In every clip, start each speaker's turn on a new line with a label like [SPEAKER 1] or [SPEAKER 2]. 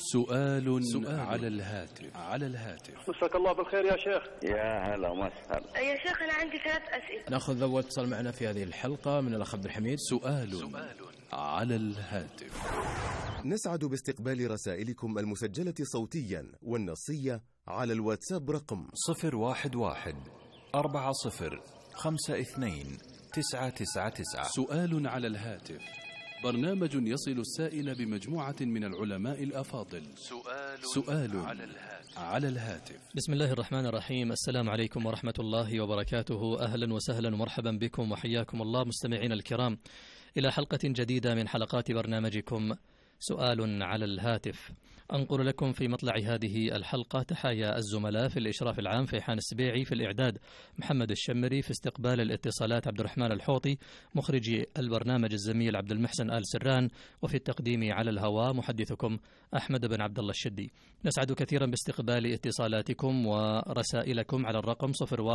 [SPEAKER 1] سؤال على الهاتف.
[SPEAKER 2] مساك الله بالخير يا شيخ.
[SPEAKER 3] يا هلا وسهلا
[SPEAKER 4] يا شيخ أنا عندي 3 أسئلة.
[SPEAKER 5] نأخذ أول اتصال معنا في هذه الحلقة من الأخ عبد الحميد.
[SPEAKER 1] سؤال على الهاتف.
[SPEAKER 6] نسعد باستقبال رسائلكم المسجلة صوتيا والنصية على الواتساب رقم
[SPEAKER 1] 011-40-52-999. سؤال على الهاتف، برنامج يصل السائل بمجموعة من العلماء الأفاضل. سؤال على الهاتف.
[SPEAKER 7] بسم الله الرحمن الرحيم. السلام عليكم ورحمة الله وبركاته. أهلا وسهلا ومرحبا بكم وحياكم الله مستمعين الكرام إلى حلقة جديدة من حلقات برنامجكم سؤال على الهاتف. أنقل لكم في مطلع هذه الحلقة تحايا الزملاء في الإشراف العام فيحان السبيعي، في الإعداد محمد الشمري، في استقبال الاتصالات عبد الرحمن الحوطي، مخرجي البرنامج الزميل عبد المحسن آل سران، وفي التقديم على الهواء محدثكم أحمد بن عبد الله الشدي. نسعد كثيرا باستقبال اتصالاتكم ورسائلكم على الرقم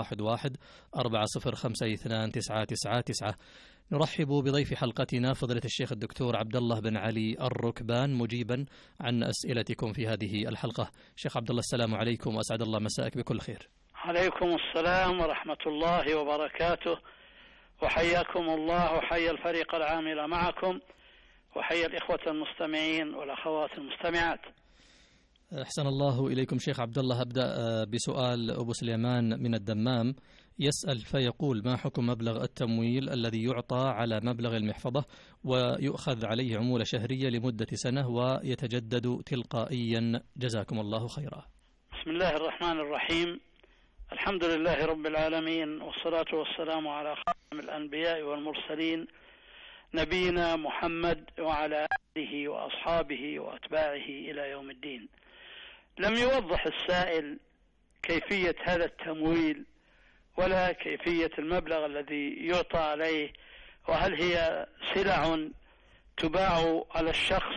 [SPEAKER 7] 011-4052-999. نرحب بضيف حلقتنا فضيلة الشيخ الدكتور عبد الله بن علي الركبان مجيبا عن أسئلتكم في هذه الحلقة. شيخ عبد الله السلام عليكم وأسعد الله مساءك بكل خير.
[SPEAKER 8] عليكم السلام ورحمة الله وبركاته، وحياكم الله وحيا الفريق العامل معكم وحيا الإخوة المستمعين والأخوات المستمعات.
[SPEAKER 7] أحسن الله إليكم شيخ عبد الله. أبدأ بسؤال أبو سليمان من الدمام، يسأل فيقول: ما حكم مبلغ التمويل الذي يعطى على مبلغ المحفظة ويؤخذ عليه عمولة شهرية لمدة سنة ويتجدد تلقائيا؟ جزاكم الله خيرا.
[SPEAKER 8] بسم الله الرحمن الرحيم. الحمد لله رب العالمين، والصلاة والسلام على خاتم الأنبياء والمرسلين نبينا محمد وعلى آله وأصحابه وأتباعه إلى يوم الدين. لم يوضح السائل كيفية هذا التمويل ولا كيفية المبلغ الذي يعطى عليه، وهل هي سلع تباع على الشخص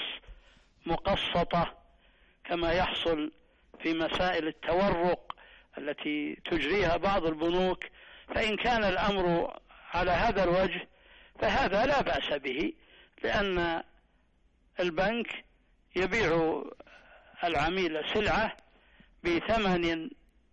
[SPEAKER 8] مقسطة كما يحصل في مسائل التورق التي تجريها بعض البنوك. فإن كان الأمر على هذا الوجه فهذا لا بأس به، لأن البنك يبيع العميل سلعة بثمن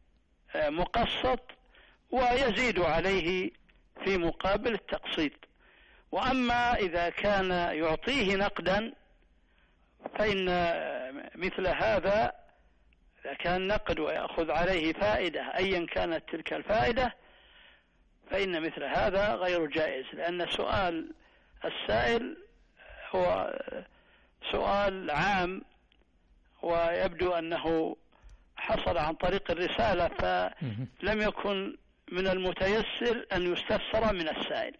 [SPEAKER 8] مقسط ويزيد عليه في مقابل التقسيط. وأما إذا كان يعطيه نقدا فإن مثل هذا إذا كان نقد ويأخذ عليه فائدة أيا كانت تلك الفائدة فإن مثل هذا غير جائز، لأن سؤال السائل هو سؤال عام ويبدو أنه حصل عن طريق الرسالة، فلم يكن من المتيسر أن يستفسر من السائل.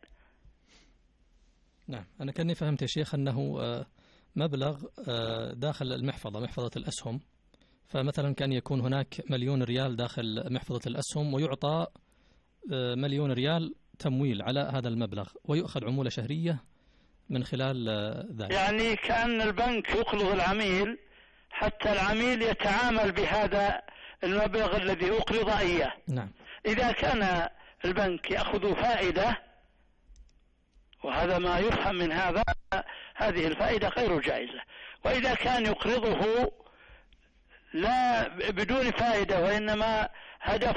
[SPEAKER 7] نعم، أنا كأني فهمت يا شيخ أنه مبلغ داخل المحفظة، محفظة الأسهم، فمثلا كان يكون هناك 1,000,000 ريال داخل محفظة الأسهم ويعطى 1,000,000 ريال تمويل على هذا المبلغ ويؤخذ عمولة شهرية من خلال ذلك.
[SPEAKER 8] يعني كأن البنك يقرض العميل حتى العميل يتعامل بهذا المبلغ الذي أقرض إياه.
[SPEAKER 7] نعم.
[SPEAKER 8] إذا كان البنك يأخذ فائدة، وهذا ما يفهم من هذا، هذه الفائدة غير جائزة. وإذا كان يقرضه لا بدون فائدة وإنما هدف